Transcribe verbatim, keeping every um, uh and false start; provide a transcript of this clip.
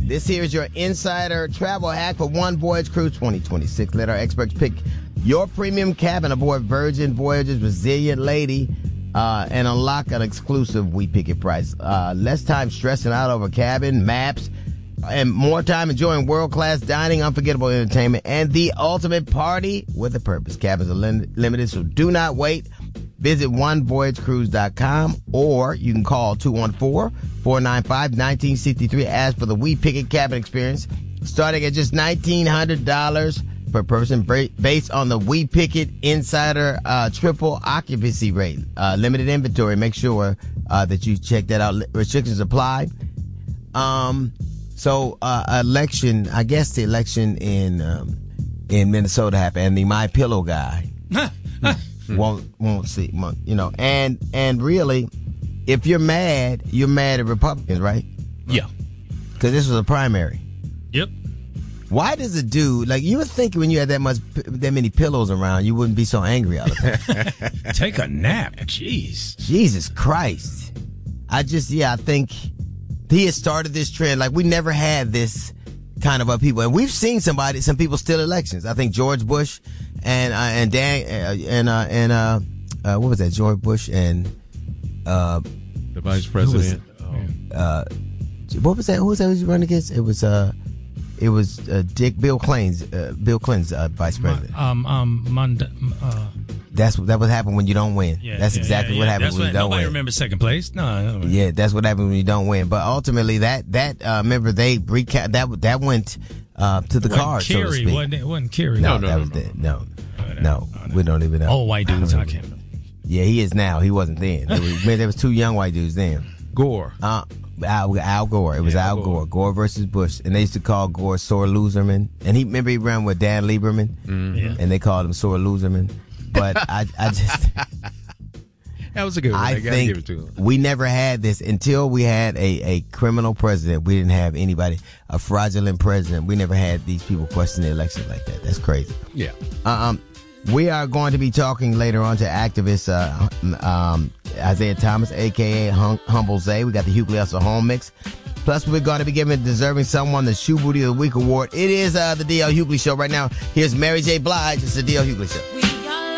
This here is your insider travel hack for One Voyage Cruise twenty twenty-six. Let our experts pick your premium cabin aboard Virgin Voyages Resilient Lady uh, and unlock an exclusive We Pick It price. Uh, less time stressing out over cabin, maps, and more time enjoying world-class dining, unforgettable entertainment, and the ultimate party with a purpose. Cabins are lim- limited, so do not wait. Visit one voyage cruise dot com or you can call two one four, four nine five, one nine six three. Ask for the We Pick It cabin experience, starting at just nineteen hundred dollars per person, based on the We Pick It Insider uh, triple occupancy rate. Uh, limited inventory. Make sure uh, that you check that out. Restrictions apply. Um, so uh, election. I guess the election in um, in Minnesota happened, and the My Pillow guy. Won't won't see, you know, and and really, if you're mad, you're mad at Republicans, right? Yeah, because this was a primary. Yep. Why does a dude like you would think when you had that much that many pillows around, you wouldn't be so angry all the time? Take a nap, jeez, Jesus Christ! I just yeah, I think he has started this trend. Like we never had this kind of upheaval, and we've seen somebody, some people steal elections. I think George Bush. And uh, and Dan uh, and uh, and uh, uh, what was that? George Bush and uh, the vice president. Was, uh, what was that? Who was that? Who was running against? It was uh, it was uh, Dick Bill Clinton's uh, Bill Clinton's uh, vice president. Um um Mond- uh, That's that what happened when you don't win. Yeah, that's yeah, exactly yeah, what yeah. happens That's when what, you don't nobody win. remembers second place. No, no. Yeah, that's what happens when you don't win. But ultimately, that that uh, remember they recap that that went uh, to the cards. So to Kerry, speak. wasn't it? Wasn't Kerry? No, no, that no, was no. it. No. No, we don't even know. Oh, white dudes. I can't. Yeah, he is now. He wasn't then. There was, man, there was two young white dudes then. Gore. Uh, Al, Al Gore. It was Yeah, Al Gore. Gore. Gore versus Bush. And they used to call Gore Sore Loserman. And he remember he ran with Dan Lieberman. Mm-hmm. Yeah. And they called him Sore Loserman. But I, I just... That was a good one. I I gotta think give it to him. we never had this until we had a, a criminal president. We didn't have anybody, a fraudulent president. We never had these people question the election like that. That's crazy. Yeah. Um, we are going to be talking later on to activist uh, um, Isaiah Thomas, a k a. Hum- Humble Zay. We got the Hughley Hustle Home Mix. Plus, we're going to be giving deserving someone the Shoe Booty of the Week award. It is uh, the D L Hughley Show right now. Here's Mary J. Blige. It's the D L Hughley Show.